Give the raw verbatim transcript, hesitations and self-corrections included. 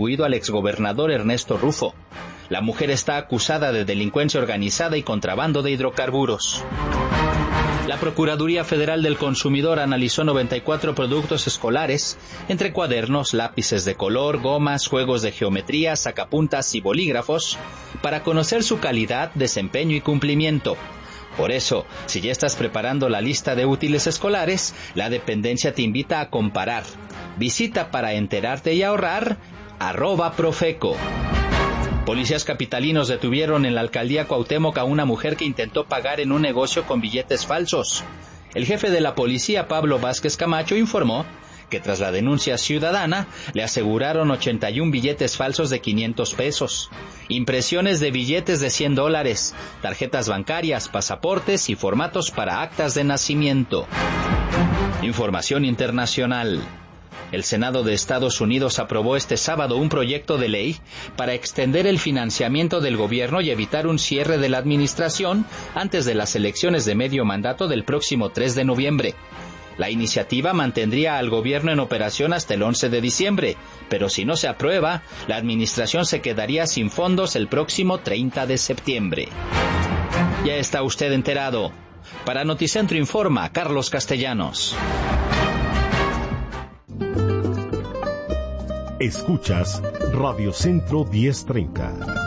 atribuido al exgobernador Ernesto Rufo. La mujer está acusada de delincuencia organizada y contrabando de hidrocarburos. La Procuraduría Federal del Consumidor analizó noventa y cuatro productos escolares, entre cuadernos, lápices de color, gomas, juegos de geometría, sacapuntas y bolígrafos, para conocer su calidad, desempeño y cumplimiento. Por eso, si ya estás preparando la lista de útiles escolares, la dependencia te invita a comparar. Visita para enterarte y ahorrar, arroba Profeco. Policías capitalinos detuvieron en la alcaldía Cuauhtémoc a una mujer que intentó pagar en un negocio con billetes falsos. El jefe de la policía, Pablo Vázquez Camacho, informó que tras la denuncia ciudadana le aseguraron ochenta y un billetes falsos de quinientos pesos, impresiones de billetes de cien dólares, tarjetas bancarias, pasaportes y formatos para actas de nacimiento. Información internacional. El Senado de Estados Unidos aprobó este sábado un proyecto de ley para extender el financiamiento del gobierno y evitar un cierre de la administración antes de las elecciones de medio mandato del próximo tres de noviembre. La iniciativa mantendría al gobierno en operación hasta el once de diciembre, pero si no se aprueba, la administración se quedaría sin fondos el próximo treinta de septiembre. Ya está usted enterado. Para Noticentro Informa, Carlos Castellanos. Escuchas Radio Centro diez treinta.